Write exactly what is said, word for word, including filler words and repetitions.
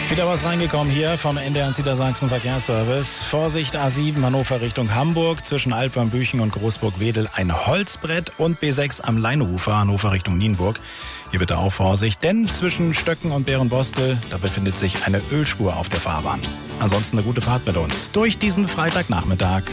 Wieder was reingekommen hier vom N D R Niedersachsen Verkehrsservice. Vorsicht A sieben Hannover Richtung Hamburg, zwischen Altwarmbüchen und Großburg-Wedel ein Holzbrett und B sechs am Leinufer Hannover Richtung Nienburg. Hier bitte auch Vorsicht, denn zwischen Stöcken und Bärenbostel, da befindet sich eine Ölspur auf der Fahrbahn. Ansonsten eine gute Fahrt mit uns durch diesen Freitagnachmittag.